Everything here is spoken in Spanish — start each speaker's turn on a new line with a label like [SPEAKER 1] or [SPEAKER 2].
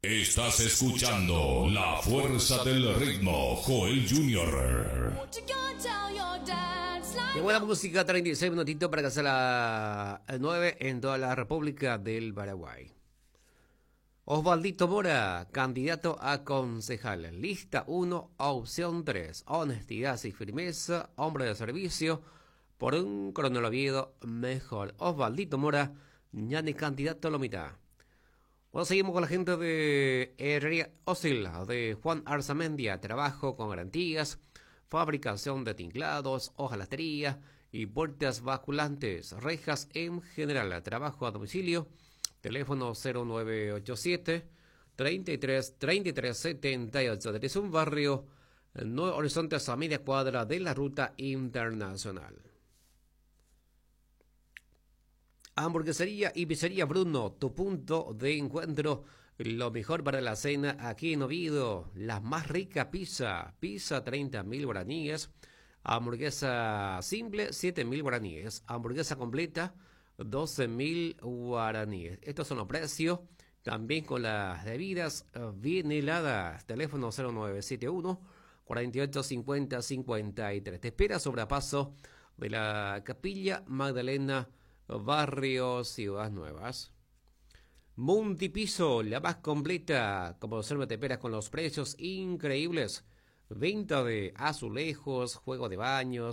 [SPEAKER 1] Estás escuchando La Fuerza del Ritmo, Joel Jr.
[SPEAKER 2] Qué buena música, 36 minutitos para que sea las 9 en toda la República del Paraguay. Osvaldito Mora, candidato a concejal. Lista 1, opción 3. Honestidad y firmeza, hombre de servicio, por un cronoloviedo mejor. Osvaldito Mora, ya ni candidato a la mitad. Bueno, seguimos con la gente de Herrería Osil, de Juan Arzamendia. Trabajo con garantías, fabricación de tinklados, hojalatería y puertas basculantes, rejas en general. Trabajo a domicilio. Teléfono 0987 33 33 78. Es un barrio Nuevo Horizontes a media cuadra de la ruta internacional. Hamburguesería y pizzería Bruno, tu punto de encuentro. Lo mejor para la cena aquí en Oviedo. La más rica pizza. Pizza 30.000 guaraníes. Hamburguesa simple 7.000 guaraníes. Hamburguesa completa 12.000 guaraníes. Estos son los precios. También con las bebidas bien heladas. Teléfono 0971 4850 53. Te espera sobre paso de la Capilla Magdalena, barrio Ciudades Nuevas. Multipiso, la más completa. Como observa, te esperas con los precios increíbles. Venta de azulejos, juego de baños,